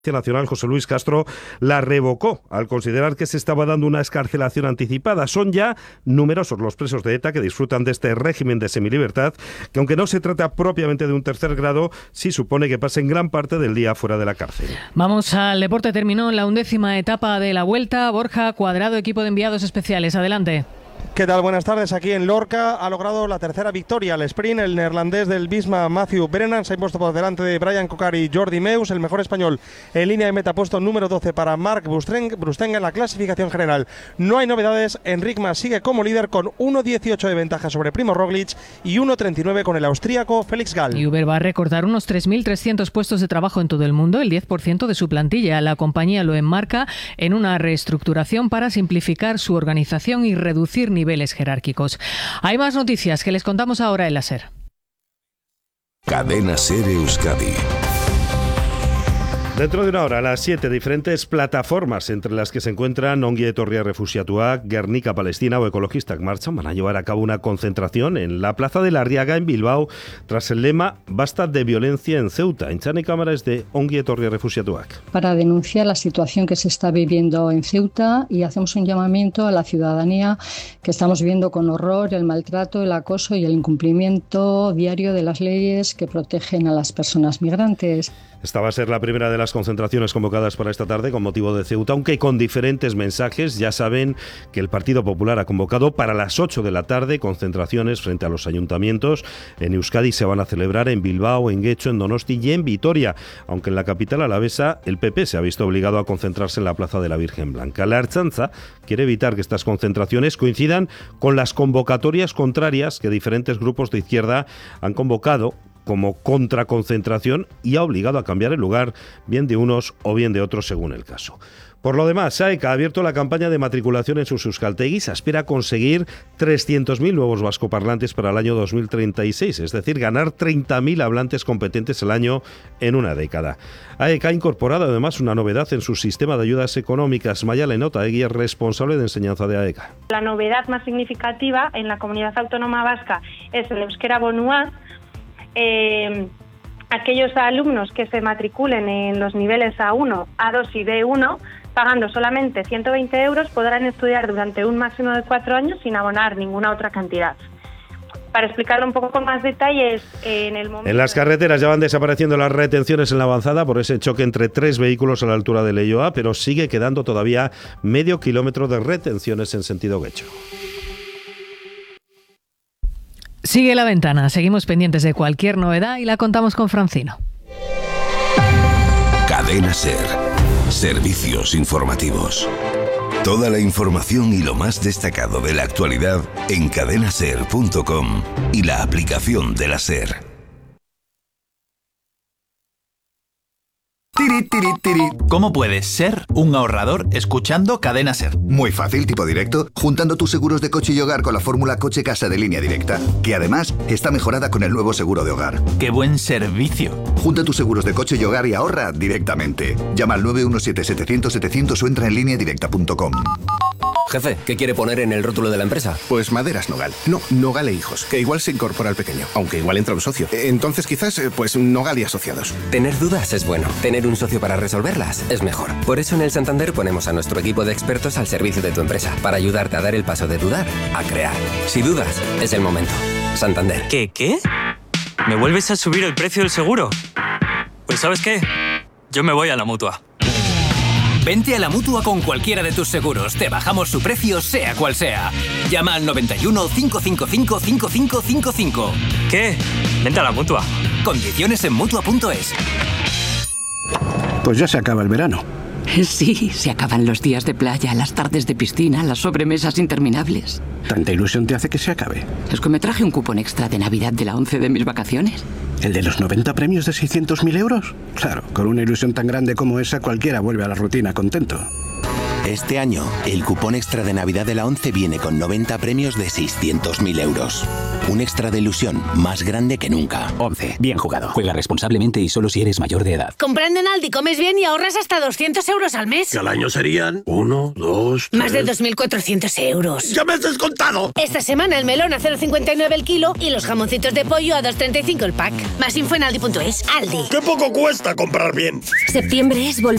Nacional, José Luis Castro, la revocó al considerar que se estaba dando una excarcelación anticipada. Son ya numerosos los presos de ETA que disfrutan de este régimen de semilibertad, que aunque no se trata propiamente de un tercer grado, sí supone que pasen gran parte del día fuera de la cárcel. Vamos al deporte. Terminó la 11ª etapa de la Vuelta. Borja Cuadrado, equipo de enviados especiales. Adelante. ¿Qué tal? Buenas tardes. Aquí en Lorca ha logrado la tercera victoria al sprint el neerlandés del Visma Matthew Brennan. Se ha impuesto por delante de Brian Cocar y Jordi Meus. El mejor español en línea de meta, puesto número 12 para Marc Brustenga en la clasificación general. No hay novedades. Enric Mas sigue como líder con 1.18 de ventaja sobre Primo Roglic y 1.39 con el austríaco Felix Gall. Y Uber va a recortar unos 3.300 puestos de trabajo en todo el mundo, el 10% de su plantilla. La compañía lo enmarca en una reestructuración para simplificar su organización y reducir niveles jerárquicos. Hay más noticias que les contamos ahora en la SER. Cadena SER Euskadi. Dentro de una hora, a las 7, diferentes plataformas entre las que se encuentran Ongi Etorria Refuxiatuak, Guernica Palestina o Ecologistak Marchan van a llevar a cabo una concentración en la Plaza de la Arriaga en Bilbao tras el lema Basta de violencia en Ceuta. Enchane cámaras de Ongi Etorria Refuxiatuak. Para denunciar la situación que se está viviendo en Ceuta y hacemos un llamamiento a la ciudadanía que estamos viviendo con horror el maltrato, el acoso y el incumplimiento diario de las leyes que protegen a las personas migrantes. Esta va a ser la primera de las concentraciones convocadas para esta tarde con motivo de Ceuta, aunque con diferentes mensajes. Ya saben que el Partido Popular ha convocado para las 8 de la tarde concentraciones frente a los ayuntamientos. En Euskadi se van a celebrar en Bilbao, en Guecho, en Donosti y en Vitoria, aunque en la capital alavesa el PP se ha visto obligado a concentrarse en la Plaza de la Virgen Blanca. La Ertzaintza quiere evitar que estas concentraciones coincidan con las convocatorias contrarias que diferentes grupos de izquierda han convocado como contraconcentración y ha obligado a cambiar el lugar, bien de unos o bien de otros según el caso. Por lo demás, SAEK ha abierto la campaña de matriculación en sus euskaltegis. Aspira conseguir 300.000 nuevos vascoparlantes para el año 2036, es decir, ganar 30.000 hablantes competentes al año en una década. AEK ha incorporado además una novedad en su sistema de ayudas económicas. Mayalen Otaegui es responsable de enseñanza de AEK. La novedad más significativa en la comunidad autónoma vasca es el euskera bonua. Aquellos alumnos que se matriculen en los niveles A1, A2 y B1, pagando solamente 120 euros, podrán estudiar durante un máximo de 4 años sin abonar ninguna otra cantidad. Para explicarlo un poco con más detalles, en las carreteras ya van desapareciendo las retenciones en la avanzada por ese choque entre 3 vehículos a la altura de Leioa, pero sigue quedando todavía medio kilómetro de retenciones en sentido Guecho. Sigue la ventana, seguimos pendientes de cualquier novedad y la contamos con Francino. Cadena SER. Servicios informativos. Toda la información y lo más destacado de la actualidad en cadenaser.com y la aplicación de la SER. ¿Cómo puedes ser un ahorrador escuchando Cadena SER? Muy fácil, tipo directo, juntando tus seguros de coche y hogar con la fórmula coche-casa de Línea Directa, que además está mejorada con el nuevo seguro de hogar. ¡Qué buen servicio! Junta tus seguros de coche y hogar y ahorra directamente. Llama al 917-700-700 o entra en lineadirecta.com. Jefe, ¿qué quiere poner en el rótulo de la empresa? Pues Maderas Nogal. No, Nogal e Hijos, que igual se incorpora al pequeño, aunque igual entra un socio. Entonces quizás, pues Nogal y Asociados. Tener dudas es bueno. Tener un socio para resolverlas es mejor. Por eso en el Santander ponemos a nuestro equipo de expertos al servicio de tu empresa, para ayudarte a dar el paso de dudar a crear. Si dudas, es el momento. Santander. ¿Qué? ¿Me vuelves a subir el precio del seguro? Pues ¿sabes qué? Yo me voy a la Mutua. Vente a la Mutua con cualquiera de tus seguros. Te bajamos su precio, sea cual sea. Llama al 91 555 5555. ¿Qué? Vente a la Mutua. Condiciones en Mutua.es. Pues ya se acaba el verano. Sí, se acaban los días de playa, las tardes de piscina, las sobremesas interminables. ¿Tanta ilusión te hace que se acabe? Es que me traje un cupón extra de Navidad de la 11 de mis vacaciones. ¿El de los 90 premios de 600.000 euros? Claro, con una ilusión tan grande como esa, cualquiera vuelve a la rutina contento. Este año, el cupón extra de Navidad de la 11 viene con 90 premios de 600.000 euros. Un extra de ilusión más grande que nunca. 11. Bien jugado. Juega responsablemente y solo si eres mayor de edad. Comprando en Aldi comes bien y ahorras hasta 200 euros al mes. Que al año serían 1, 2, 3... Más de 2.400 euros. ¡Ya me has descontado! Esta semana el melón a 0,59 el kilo y los jamoncitos de pollo a 2,35 el pack. Más info en aldi.es. Aldi. ¡Qué poco cuesta comprar bien! Septiembre es volver